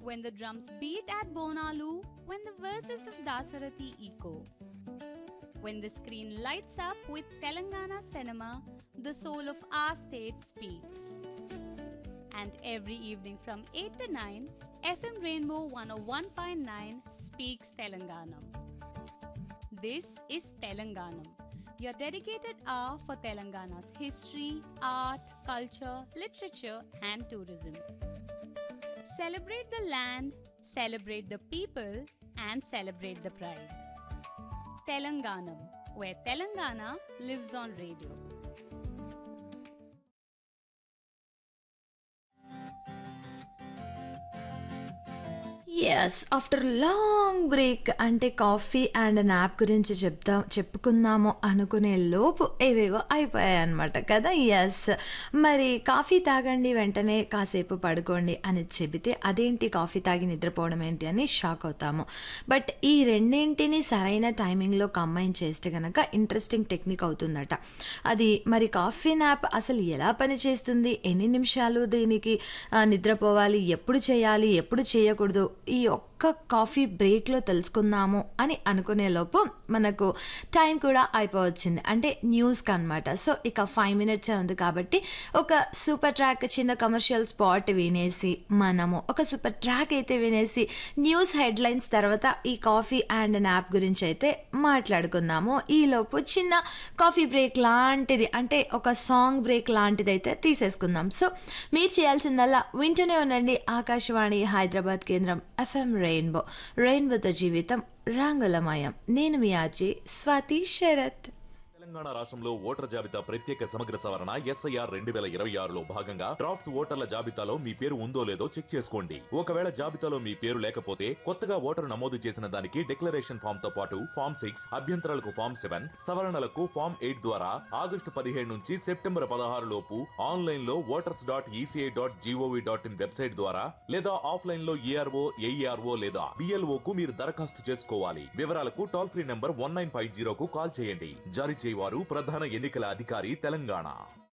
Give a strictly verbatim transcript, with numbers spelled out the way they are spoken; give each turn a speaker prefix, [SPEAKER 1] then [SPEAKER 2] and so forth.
[SPEAKER 1] when the drums beat at Bonalu, when the verses of Dasarathi echo. When the screen lights up with Telangana cinema, the soul of our state speaks. And every evening from eight to nine, F M Rainbow one oh one point nine speaks Telanganam. This is Telanganam, your dedicated hour for Telangana's history, art, culture, literature and tourism. Celebrate the land, celebrate the people and celebrate the pride. Telanganam, where Telangana lives on radio.
[SPEAKER 2] Yes after long break అంటే coffee and nap గురించి చెప్దాం చెప్పుకుందాము అనుకునే లోపు ఏవేవో అయిపోయాయి అనమాట కదా. Yes, మరి కాఫీ తాగండి వెంటనే కాసేపు పడుకోండి అని చెబితే అదేంటి కాఫీ తాగి నిద్రపోవడం ఏంటి అని షాక్ అవుతాము. బట్ ఈ రెండింటిని సరైన టైమింగ్లో కంబైన్ చేస్తే కనుక ఇంట్రెస్టింగ్ టెక్నిక్ అవుతుందట. అది మరి కాఫీ నాప్ అసలు ఎలా పనిచేస్తుంది, ఎన్ని నిమిషాలు దీనికి నిద్రపోవాలి, ఎప్పుడు చేయాలి, ఎప్పుడు చేయకూడదు, ఈ ఒక్క కాఫీ బ్రేక్లో తెలుసుకుందాము అని అనుకునే లోపు మనకు టైం కూడా అయిపోవచ్చింది, అంటే న్యూస్కి అనమాట. సో ఇక ఫైవ్ మినిట్సే ఉంది కాబట్టి ఒక సూపర్ ట్రాక్, చిన్న కమర్షియల్ స్పాట్ వినేసి మనము ఒక సూపర్ ట్రాక్ అయితే వినేసి న్యూస్ హెడ్లైన్స్ తర్వాత ఈ కాఫీ అండ్ నాప్ గురించి అయితే మాట్లాడుకుందాము. ఈలోపు చిన్న కాఫీ బ్రేక్ లాంటిది, అంటే ఒక సాంగ్ బ్రేక్ లాంటిది అయితే తీసేసుకుందాం. సో మీరు చేయాల్సిందల్లా వింటూనే ఉండండి ఆకాశవాణి హైదరాబాద్ కేంద్రం ఎఫ్ఎం రెయిన్బో. రెయిన్బోతో జీవితం రంగులమయం. నేను మీ ఆర్జే స్వాతి శరత్.
[SPEAKER 3] తెలంగాణ రాష్ట్రంలో ఓటర్ జాబితా ప్రత్యేక సమగ్ర సవరణ ఎస్ఐఆర్ రెండు వేల ఇరవై ఆరులో భాగంగా డ్రాఫ్ట్స్ ఓటర్ల జాబితాలో మీ పేరు ఉందో లేదో చెక్ చేసుకోండి. ఒకవేళ జాబితాలో మీ పేరు లేకపోతే కొత్తగా ఓటరు నమోదు చేసిన దానికి డిక్లరేషన్ ఫామ్ తో పాటు ఫామ్ సిక్స్, అభ్యంతరాలకు ఫామ్ సెవెన్, సవరణలకు ఫామ్ ఎయిట్ ద్వారా ఆగస్టు పదిహేడు నుంచి సెప్టెంబర్ పదహారు లోపు ఆన్లైన్ లో voters dot ECI dot GOV dot in website ద్వారా లేదా ఆఫ్లైన్ లో ఏఆర్ఓ, ఏఈఆర్ఓ లేదా బిఎల్ఓ కు మీరు దరఖాస్తు చేసుకోవాలి. వివరాలకు toll free number one nine five zero కు కాల్ చేయండి. జారీ వారు ప్రధాన ఎన్నికల అధికారి తెలంగాణ.